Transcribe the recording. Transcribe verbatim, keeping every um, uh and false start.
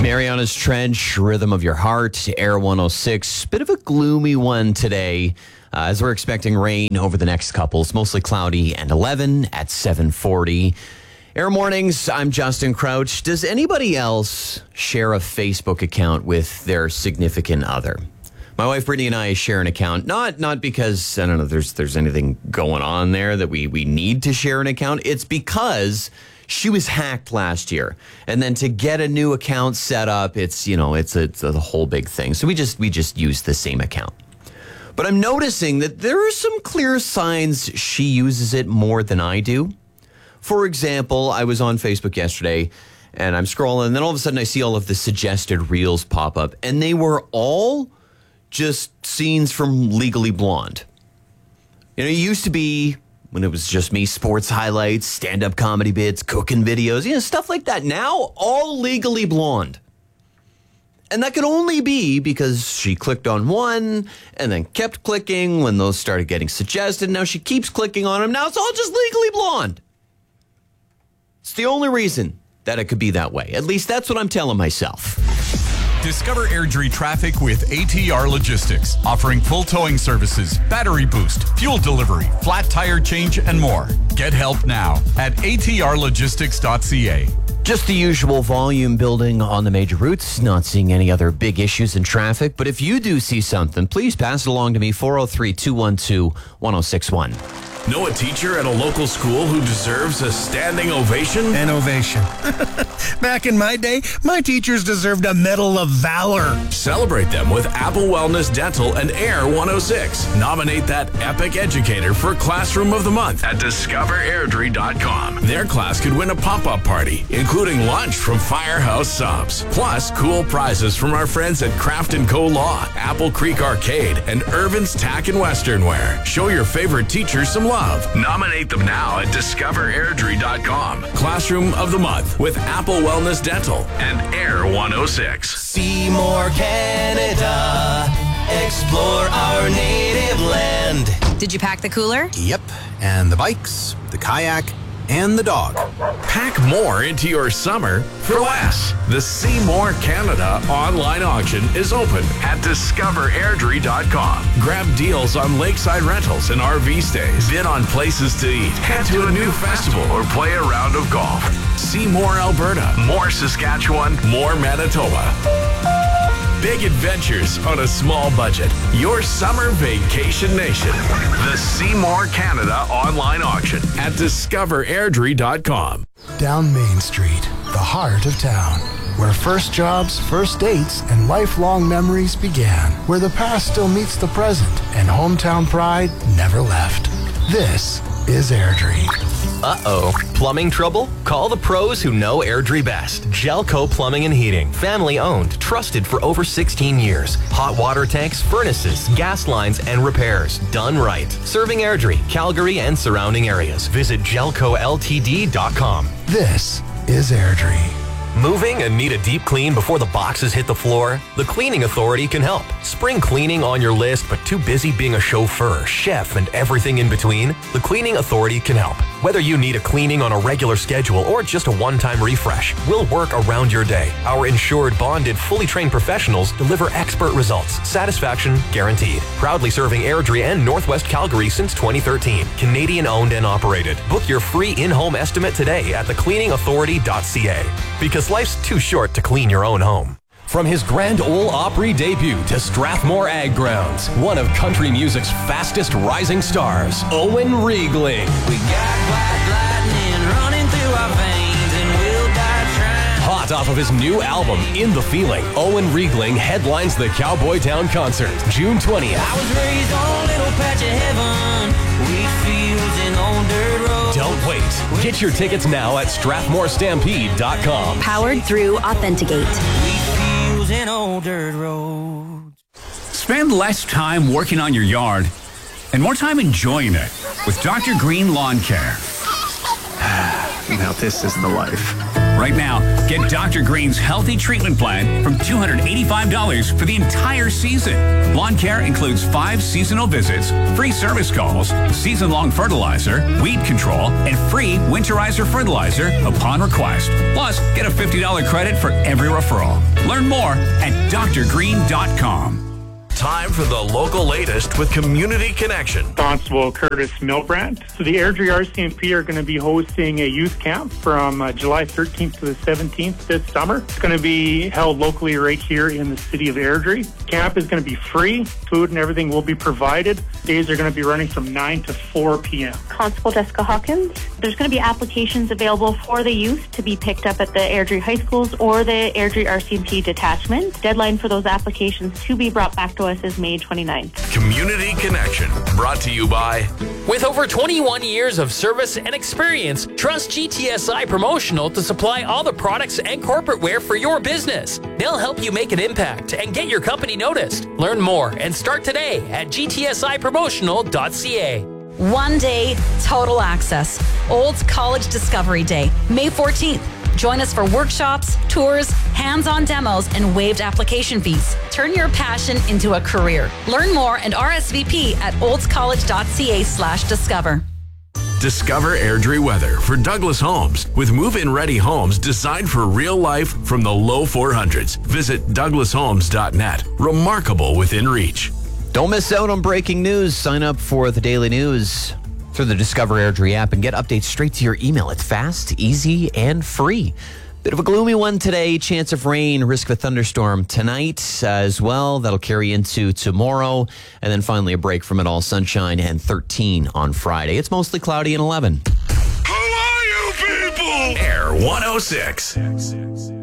Mariana's Trench, Rhythm of Your Heart, Air one oh six. Bit of a gloomy one today, uh, as we're expecting rain over the next couple. It's mostly cloudy and eleven at seven forty. Air Mornings, I'm Justin Crouch. Does anybody else share a Facebook account with their significant other? My wife Brittany and I share an account, not not because, I don't know, there's there's anything going on there that we, we need to share an account. It's because she was hacked last year. And then to get a new account set up, it's, you know, it's a, it's a whole big thing. So we just we just use the same account. But I'm noticing that there are some clear signs she uses it more than I do. For example, I was on Facebook yesterday and I'm scrolling, and then all of a sudden I see all of the suggested reels pop up, and they were all just scenes from Legally Blonde. You know, it used to be, when it was just me, sports highlights, stand-up comedy bits, cooking videos, you know, stuff like that. Now, all Legally Blonde. And that could only be because she clicked on one and then kept clicking when those started getting suggested. Now she keeps clicking on them. Now it's all just Legally Blonde. It's the only reason that it could be that way. At least that's what I'm telling myself. Discover Airdrie traffic with A T R Logistics, offering full towing services, battery boost, fuel delivery, flat tire change, and more. Get help now at a t r logistics dot c a. Just the usual volume building on the major routes, not seeing any other big issues in traffic. But if you do see something, please pass it along to me, four oh three, two one two, one oh six one. Know a teacher at a local school who deserves a standing ovation? An ovation. Back in my day, my teachers deserved a Medal of Valor. Celebrate them with Apple Wellness Dental and Air one oh six. Nominate that epic educator for Classroom of the Month at discover airdrie dot com. Their class could win a pop-up party, including lunch from Firehouse Subs. Plus, cool prizes from our friends at Craft and Co. Law, Apple Creek Arcade, and Irvin's Tack and Western Wear. Show your favorite teachers some love. Nominate them now at discover airdrie dot com. Classroom of the Month with Apple Wellness Dental and Air one oh six. Seymour, Canada. Explore our native land. Did you pack the cooler? Yep, and the bikes, the kayak, and the dog. Pack more into your summer for less. The Seymour Canada online auction is open at discover airdrie dot com. Grab deals on lakeside rentals and R V stays. Bid on places to eat. Head to a new festival or play a round of golf. See more Alberta, more Saskatchewan, more Manitoba. Big adventures on a small budget. Your summer vacation nation. The Seymour Canada online auction at discover airdrie dot com. Down Main Street, the heart of town, where first jobs, first dates, and lifelong memories began, where the past still meets the present and hometown pride never left. This is Airdrie. Uh-oh. Plumbing trouble? Call the pros who know Airdrie best. Gelco Plumbing and Heating. Family owned, trusted for over sixteen years. Hot water tanks, furnaces, gas lines, and repairs. Done right. Serving Airdrie, Calgary, and surrounding areas. Visit gelco l t d dot com. This is Airdrie. Moving and need a deep clean before the boxes hit the floor? The Cleaning Authority can help. Spring cleaning on your list, but too busy being a chauffeur, chef, and everything in between? The Cleaning Authority can help. Whether you need a cleaning on a regular schedule or just a one-time refresh, we'll work around your day. Our insured, bonded, fully trained professionals deliver expert results. Satisfaction guaranteed. Proudly serving Airdrie and Northwest Calgary since twenty thirteen. Canadian owned and operated. Book your free in-home estimate today at the cleaning authority dot c a. Because life's too short to clean your own home. From his Grand Ole Opry debut to Strathmore Ag Grounds, one of country music's fastest rising stars, Owen Riegling. We got black lightning running through our veins and we'll die trying. Hot off of his new album, In the Feeling, Owen Riegling headlines the Cowboy Town Concert, June twentieth. I was raised on a little patch of heaven, wheat fields and old dirt roads. Don't wait. Get your tickets now at strathmore stampede dot com. Powered through Authenticate. In old dirt roads. Spend less time working on your yard and more time enjoying it with Doctor Green Lawn Care. Now this is the life. Right now, get Doctor Green's Healthy Treatment Plan from two hundred eighty-five dollars for the entire season. Lawn care includes five seasonal visits, free service calls, season-long fertilizer, weed control, and free winterizer fertilizer upon request. Plus, get a fifty dollars credit for every referral. Learn more at d r green dot com. Time for the local latest with Community Connection. Constable Curtis Milbrandt. So the Airdrie R C M P are going to be hosting a youth camp from uh, July thirteenth to the seventeenth this summer. It's going to be held locally right here in the city of Airdrie. Camp is going to be free. Food and everything will be provided. Days are going to be running from nine to four p.m. Constable Jessica Hawkins. There's going to be applications available for the youth to be picked up at the Airdrie High Schools or the Airdrie R C M P detachment. Deadline for those applications to be brought back to us is May twenty-ninth. Community Connection, brought to you by... With over twenty-one years of service and experience, trust G T S I Promotional to supply all the products and corporate wear for your business. They'll help you make an impact and get your company noticed. Learn more and start today at g t s i promotional dot c a. One day, total access. Olds College Discovery Day, May fourteenth. Join us for workshops, tours, hands-on demos, and waived application fees. Turn your passion into a career. Learn more and R S V P at oldscollege.ca slash discover. Discover Airdrie weather for Douglas Homes with move-in ready homes designed for real life from the low four hundreds. Visit douglas homes dot net. Remarkable within reach. Don't miss out on breaking news. Sign up for the daily news through the Discover Airdrie app and get updates straight to your email. It's fast, easy, and free. Bit of a gloomy one today. Chance of rain, risk of a thunderstorm tonight uh, as well. That'll carry into tomorrow. And then finally a break from it all. Sunshine and thirteen on Friday. It's mostly cloudy and eleven. Who are you people? Air one oh six.